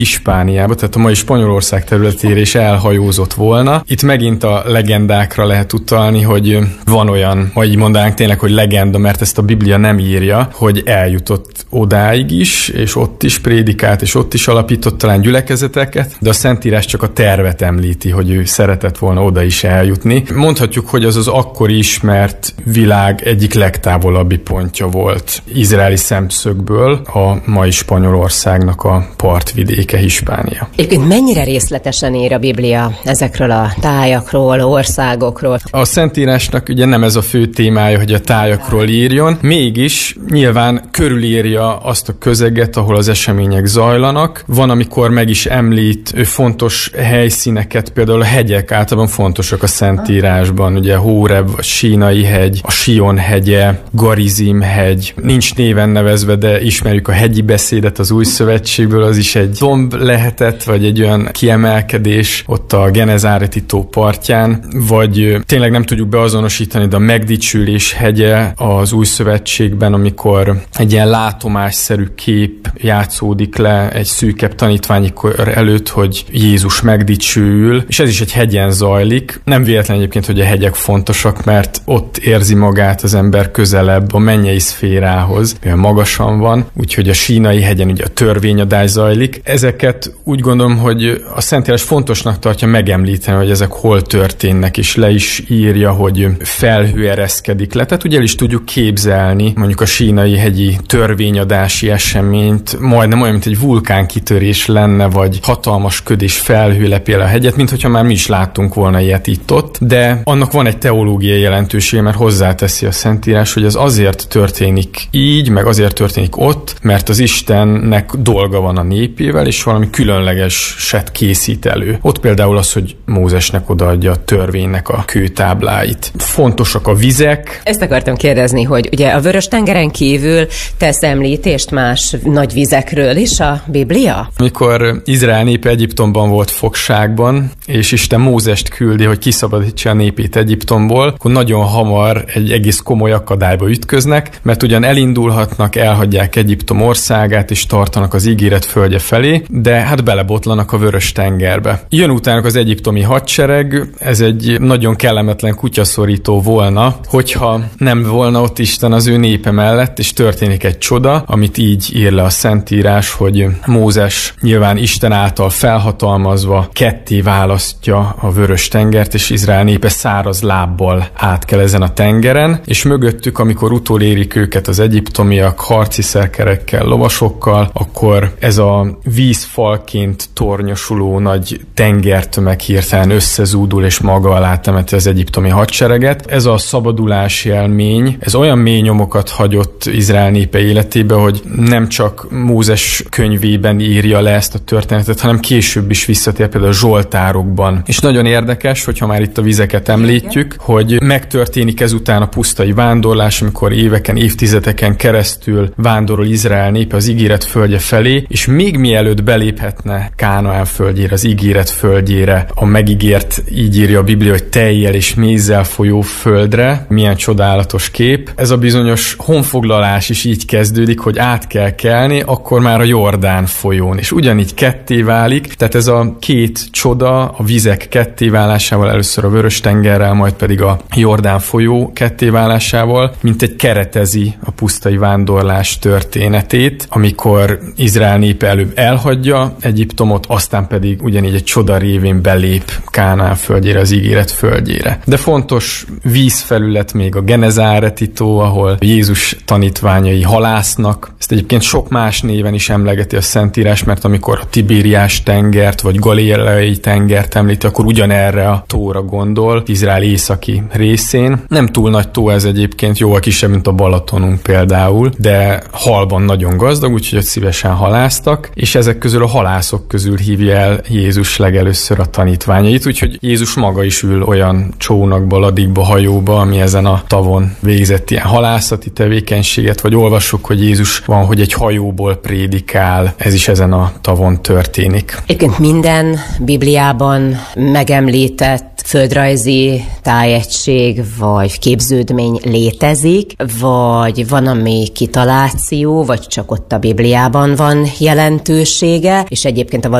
Hispániába, tehát a mai Spanyolország területére is elhajózott volna. Itt megint a legendákra lehet utalni, hogy van olyan, vagy így mondanánk tényleg, hogy legenda, mert ezt a Biblia nem írja, hogy eljutott odáig is, és ott is prédikált, és ott is alapított talán gyülekezeteket, de a Szentírás csak a tervet említi, hogy ő szeretett volna oda is eljutni. Mondhatjuk, hogy az akkori ismert világ egyik legtávolabbi pontja volt izraeli szemszögből a mai Spanyolországnak a partvidéke, Hispánia. Egyébként mennyire részletesen ír a Biblia ezekről a tájakról, országokról? A Szentírásnak ugye nem ez a fő témája, hogy a tájakról írjon, mégis nyilván körülírja azt a közeget, ahol az események zajlanak. Van, amikor meg is említ fontos helyszíneket, például a hegyek általában fontosak a Szentírásban, ugye Hóreb, a Sínai hegy, a Sion hegye, Garizim hegy, nincs néven nevezve, de ismerjük a hegyi beszédet az Új Szövetségből, az is egy domb lehetett, vagy egy olyan kiemelkedés ott a Genezáreti tó partján, vagy tényleg nem tudjuk beazonosítani, de a Megdicsülés hegye az Új Szövetségben, amikor egy ilyen látomásszerű kép játszódik le egy szűkebb tanítványi kör előtt, hogy Jézus megdicsőül, és ez is egy hegyen zajlik. Nem véletlen egyébként, hogy a hegyek fontosak, mert ott érzi magát az ember közelebb a mennyei szférához, mivel magasan van, úgyhogy a Sínai hegyen ugye a törvényadás zajlik. Ezeket úgy gondolom, hogy a Szentírás fontosnak tartja megemlíteni, hogy ezek hol történnek, és le is írja, hogy felhő ereszkedik le. Tehát ugye el is tudjuk képzelni mondjuk a Sínai hegyi törvényadási eseményt, majdnem olyan, mint egy vulkánkitörés lenne, vagy hatalmas köd és felhő lepél a hegyet, mint hogyha már mi is láttunk volna ilyet itt-ott, de annak van egy teológiai jelentősége, mert hozzáteszi a Szentírás, hogy ez azért történik így, meg azért történik ott, mert az Istennek dolga van a népével, és valami különlegeset készít elő. Ott például az, hogy Mózesnek odaadja a törvénynek a kőtábláit. Fontosak a vizek. Ezt akartam kérdezni, hogy ugye a Vörös-tengeren kívül tesz említést más nagy vizekről is a Biblia? Amikor Izrael népe Egyiptomban volt fogságban, és Isten Mózest küldi, hogy kiszabadítsa a népét Egyiptomból, akkor nagyon hamar egy egész komoly akadályba ütköznek, mert ugyan elindulhatnak, elhagyják Egyiptom országát, és tartanak az ígéret földje felé, de hát belebotlanak a Vörös-tengerbe. Jön utána az egyiptomi hadsereg, ez egy nagyon kellemetlen kutyaszorító volna, hogyha nem volna ott Isten az ő népe mellett, és történik egy csoda, amit így ír le a Szentírás, hogy Mózes nyilván Isten által felhatalmazva ketté választja a Vörös-tengert, és Izrael népe száraz lábbal átkel ezen a tengeren, és mögöttük, amikor utolérik őket az egyiptomiak harci szerkerekkel, lovasokkal, akkor ez a vízfalként tornyosuló nagy tengertömeg hirtelen összezúdul, és maga alá temeti az egyiptomi hadsereget. Ez a szabadulási élmény, ez olyan mély nyomokat hagyott Izrael népe életébe, hogy nem csak Mózes könyvében írja le ezt a történetet, hanem később is visszatér például a Zsoltárokban. És nagyon érdekes, hogyha már itt a vizeket említjük, hogy megtörténik ezután a pusztai vándorlás, amikor éveken, évtizedeken keresztül vándorol Izrael népe az ígéret földje felé, és még mielőtt beléphetne Kánaán földjére, az ígéret földjére, a megígért, így írja a Biblia, hogy tejjel és mézzel folyó földre, milyen csodálatos kép. Ez a bizonyos honfoglalás is így kezdődik, hogy át kell kelni, akkor már a Jordán folyón, és ugyanígy ketté válik, tehát ez a két csoda, a vizek kettéválásával, először a Vörös-tengerrel, majd pedig a Jordán folyó kettéválásával, mint egy keretezi a pusztai vándorlás történetét, amikor Izrael népe előbb elhagyja Egyiptomot, aztán pedig ugyanígy egy csoda révén belép Kánaán földjére, az ígéret földjére. De fontos vízfelület még a Genezáreti tó, ahol Jézus tanítványai halásznak. Ezt egyébként sok más néven is emlegeti a Szentírás, mert amikor a Tibériás tengert vagy Galileai tengert említi, akkor ugyanerre a tóra gondol, Izrael északi részén. Nem túl nagy tó ez egyébként, jóval kisebb, mint a Balatonunk például, de halban nagyon gazdag, úgyhogy ott szívesen halásztak, és ezek közül a halászok közül hívja el Jézus legelőször a tanítványait, úgyhogy Jézus maga is ül olyan csónakba, ladikba, hajóba, ami ezen a tavon végzett ilyen halászati tevékenységet, vagy olvassuk, hogy Jézus van, hogy egy hajóból prédikál, ez is ezen a tavon történik. Egyébként minden Bibliában megemlített földrajzi tájegység vagy képződmény létezik, vagy van, ami kitaláció, vagy csak ott a Bibliában van jelentősége, és egyébként a